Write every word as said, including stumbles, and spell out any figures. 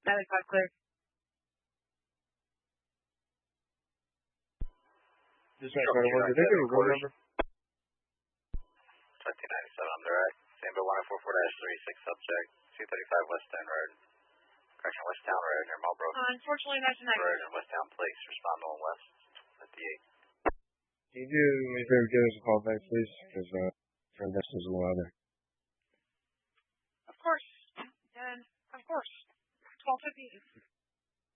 ninety-five clear. Dispatch ninety-one, did they give a road number? twenty ninety-seven on the right. Same but one oh four four dash three six subject, two thirty-five West Town Road. Correction, West Town Road near Marlboro. Uh, unfortunately, that's a Road and West Town Place. Respond on West fifty-eight. Can you do me a favor, give us a call back, please? Because, uh, for investors in the weather. Of course. And, of course. twelve fifty.